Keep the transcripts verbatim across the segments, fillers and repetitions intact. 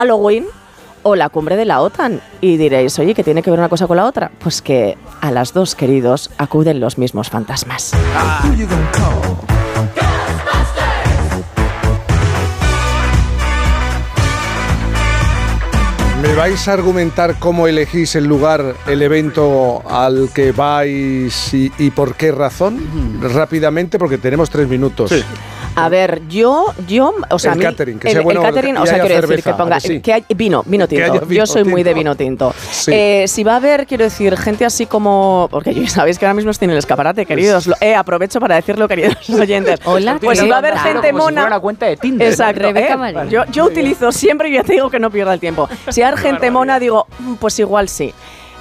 Halloween o la cumbre de la OTAN. Y diréis, oye, ¿qué tiene que ver una cosa con la otra? Pues que a las dos, queridos, acuden los mismos fantasmas. Ah. ¿Me vais a argumentar cómo elegís el lugar, el evento al que vais y, y por qué razón? Mm. Rápidamente, porque tenemos tres minutos. Sí. A ver, yo, yo, o sea, el mí, catering, que el, sea bueno, el catering, o sea, quiero cerveza, decir que ponga, sí. que hay vino, vino tinto. Vino yo soy tinto. muy de vino tinto. Sí. Eh, si va a haber, quiero decir, gente así como, porque ya sabéis que ahora mismo estoy en el escaparate, queridos. Lo, eh, aprovecho para decirlo, queridos oyentes. Hola. Pues si va a haber gente como mona. Si fuera una cuenta de Tinder. Exacto. Eh, yo yo utilizo siempre y ya te digo que no pierda el tiempo. Si hay gente mona, digo, pues igual sí.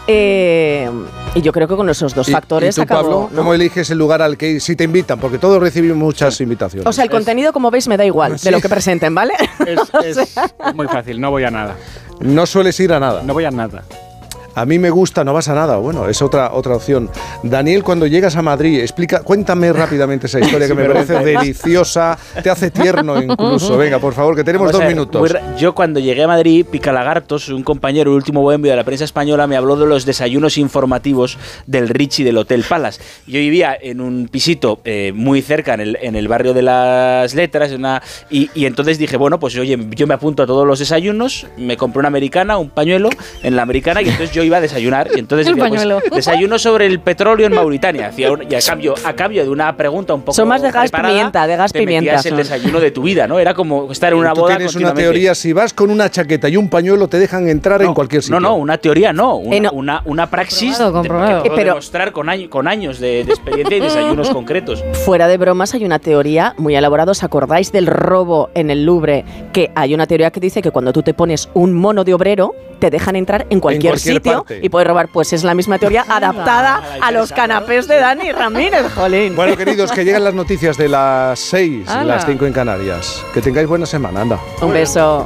Eh, y yo creo que con esos dos ¿Y, factores ¿y tú, acabo, Pablo, ¿no? cómo eliges el lugar al que ir? Si te invitan, porque todos recibimos muchas invitaciones. O sea, el contenido, como veis, me da igual sí. de lo que presenten, ¿vale? Es, es, es muy fácil, no voy a nada. No sueles ir a nada. No voy a nada. A mí me gusta, no vas a nada. Bueno, es otra otra opción. Daniel, cuando llegas a Madrid, explica, cuéntame rápidamente esa historia que me parece deliciosa, te hace tierno incluso. Venga, por favor, que tenemos Vamos dos a ver, minutos. Muy, yo cuando llegué a Madrid, Picalagartos, un compañero, el último bohemio de la prensa española, me habló de los desayunos informativos del Richie del Hotel Palace. Yo vivía en un pisito eh, muy cerca, en el, en el barrio de las Letras, una, y, y entonces dije, bueno, pues oye, yo me apunto a todos los desayunos, me compré una americana, un pañuelo en la americana, y entonces yo iba a desayunar, y entonces decía, pues, desayuno sobre el petróleo en Mauritania, hacía un, y a cambio, a cambio de una pregunta un poco son más de gas pimienta, de gas te pimienta. metías el desayuno de tu vida, ¿no? Era como estar en una Tú boda tienes una teoría, si vas con una chaqueta y un pañuelo te dejan entrar no, en cualquier sitio. No, no, una teoría no, una, eh, no. una, una praxis comprobado, comprobado. que puedo Pero, demostrar con, año, con años de, de experiencia y desayunos concretos. Fuera de bromas, hay una teoría muy elaborada. ¿Os acordáis del robo en el Louvre? Que hay una teoría que dice que cuando tú te pones un mono de obrero, te dejan entrar en cualquier, en cualquier sitio parte. Y puedes robar. Pues es la misma teoría adaptada a los canapés de Dani Ramírez, jolín. Bueno, queridos, que llegan las noticias de las seis, ¡Hala! las cinco en Canarias. Que tengáis buena semana, anda. Un beso.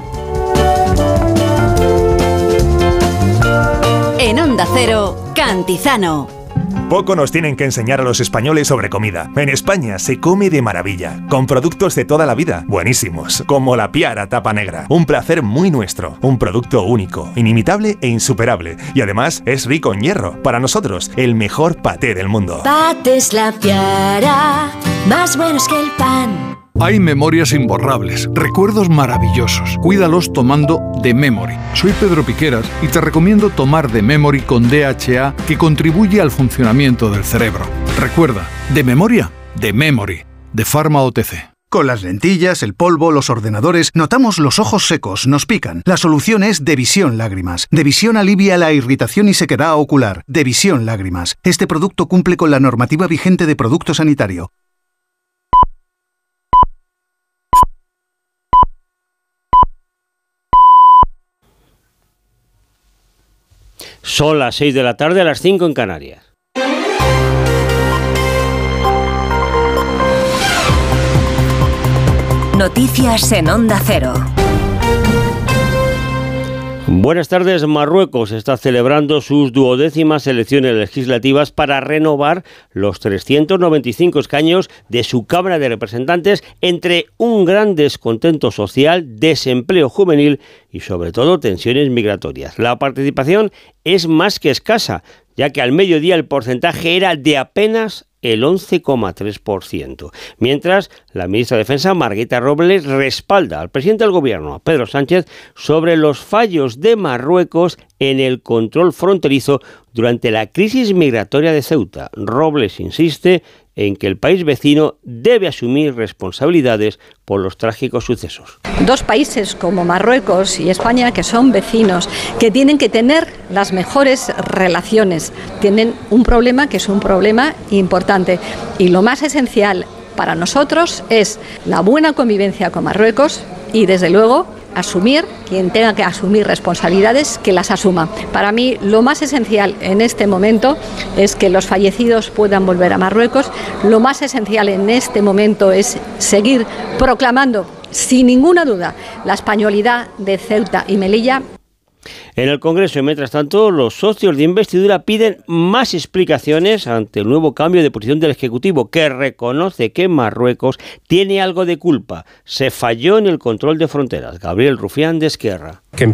En Onda Cero, Cantizano. Poco nos tienen que enseñar a los españoles sobre comida. En España se come de maravilla, con productos de toda la vida, buenísimos, como la Piara Tapa Negra. Un placer muy nuestro, un producto único, inimitable e insuperable. Y además es rico en hierro. Para nosotros, el mejor paté del mundo. Patés La Piara, más buenos que el pan. Hay memorias imborrables, recuerdos maravillosos. Cuídalos tomando The Memory. Soy Pedro Piqueras y te recomiendo tomar The Memory con D H A, que contribuye al funcionamiento del cerebro. Recuerda, de memoria, The Memory, de Pharma O T C. Con las lentillas, el polvo, los ordenadores, notamos los ojos secos, nos pican. La solución es Devisión Lágrimas. Devisión alivia la irritación y sequedad ocular. Devisión Lágrimas. Este producto cumple con la normativa vigente de producto sanitario. Son las seis de la tarde, a las cinco en Canarias. Noticias en Onda Cero. Buenas tardes. Marruecos está celebrando sus duodécimas elecciones legislativas para renovar los trescientos noventa y cinco escaños de su Cámara de Representantes entre un gran descontento social, desempleo juvenil y sobre todo tensiones migratorias. La participación es más que escasa, ya que al mediodía el porcentaje era de apenas el once coma tres por ciento. Mientras, la ministra de Defensa, Margarita Robles, respalda al presidente del Gobierno, Pedro Sánchez, sobre los fallos de Marruecos en el control fronterizo durante la crisis migratoria de Ceuta. Robles insiste en que el país vecino debe asumir responsabilidades por los trágicos sucesos. Dos países como Marruecos y España, que son vecinos, que tienen que tener las mejores relaciones, tienen un problema que es un problema importante. Y lo más esencial para nosotros es la buena convivencia con Marruecos y, desde luego, asumir, quien tenga que asumir responsabilidades, que las asuma. Para mí, lo más esencial en este momento es que los fallecidos puedan volver a Marruecos. Lo más esencial en este momento es seguir proclamando, sin ninguna duda, la españolidad de Ceuta y Melilla. En el Congreso, mientras tanto, los socios de investidura piden más explicaciones ante el nuevo cambio de posición del Ejecutivo, que reconoce que Marruecos tiene algo de culpa. Se falló en el control de fronteras. Gabriel Rufián, de Esquerra.